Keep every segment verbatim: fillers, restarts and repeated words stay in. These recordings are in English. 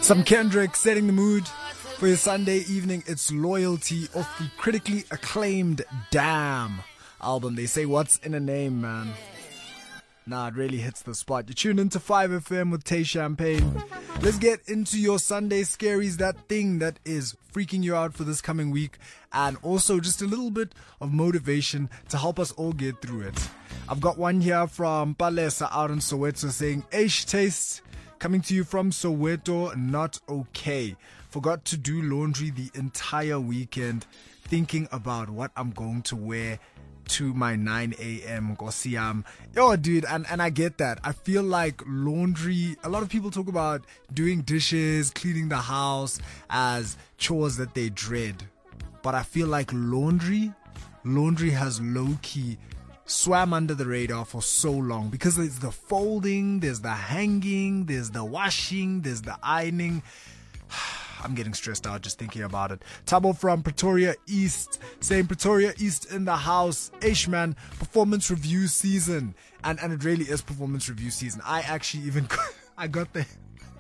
Some Kendrick setting the mood for your Sunday evening. It's Loyalty off the critically acclaimed Damn album. They say what's in a name, man. Nah, it really hits the spot. You're tuned into five F M with Tay Champagne. Let's get into your Sunday scaries, that thing that is freaking you out for this coming week, and also just a little bit of motivation to help us all get through it. I've got one here from Palesa out in Soweto saying, Aish Taste, coming to you from Soweto, not okay. Forgot to do laundry the entire weekend, thinking about what I'm going to wear to my nine a.m. Gosiam. Yo, dude, and, and I get that. I feel like laundry, a lot of people talk about doing dishes, cleaning the house as chores that they dread. But I feel like laundry, laundry has low-key swam under the radar for so long because there's the folding, there's the hanging, there's the washing, there's the ironing. I'm getting stressed out just thinking about it. Tabo from Pretoria East saying Pretoria East in the house. Ishman, performance review season. And and it really is performance review season. I actually even got, I got the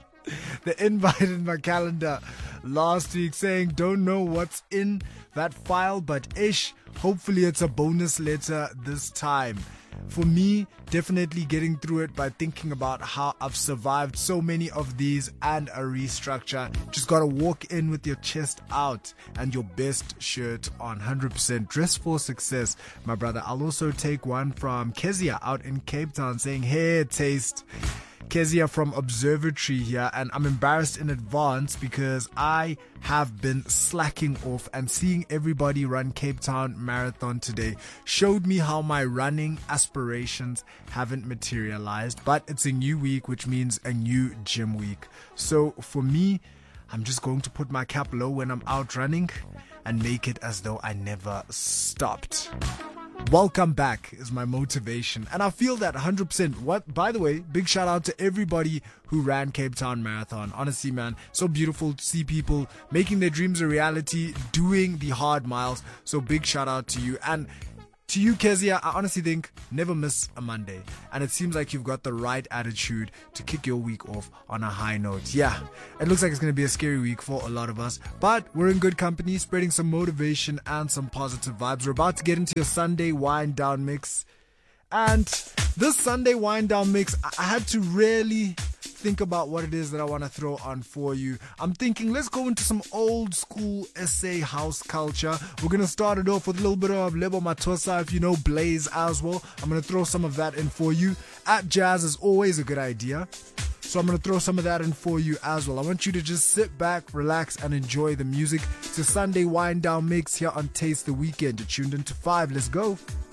the invite in my calendar last week saying don't know what's in that file, but ish, hopefully it's a bonus letter this time. For me, definitely getting through it by thinking about how I've survived so many of these and a restructure. Just gotta walk in with your chest out and your best shirt on. one hundred percent dress for success, my brother. I'll also take one from Kezia out in Cape Town saying, hey, Taste. Kezia from Observatory here, and I'm embarrassed in advance because I have been slacking off, and seeing everybody run Cape Town Marathon today showed me how my running aspirations haven't materialized. But it's a new week, which means a new gym week. So for me, I'm just going to put my cap low when I'm out running and make it as though I never stopped. Welcome back is my motivation, and I feel that one hundred percent. What, by the way, big shout out to everybody who ran Cape Town Marathon. Honestly, man, so beautiful to see people making their dreams a reality, doing the hard miles. So big shout out to you. And to you, Kezia, I honestly think never miss a Monday. And it seems like you've got the right attitude to kick your week off on a high note. Yeah, it looks like it's going to be a scary week for a lot of us. But we're in good company, spreading some motivation and some positive vibes. We're about to get into your Sunday wind down mix. And this Sunday wind down mix, I had to really think about what it is that I want to throw on for you. I'm thinking let's go into some old school S A house culture. We're going to start it off with a little bit of Lebo Matosa, if you know Blaze as well. I'm going to throw some of that in for you. At Jazz is always a good idea, so I'm going to throw some of that in for you as well. I want you to just sit back, relax, and enjoy the music. It's a Sunday wind down mix here on Taste the Weekend. You're tuned into five. Let's go.